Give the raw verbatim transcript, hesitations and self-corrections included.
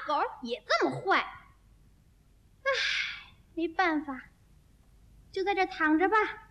狗也这么坏。唉，没办法，就在这躺着吧。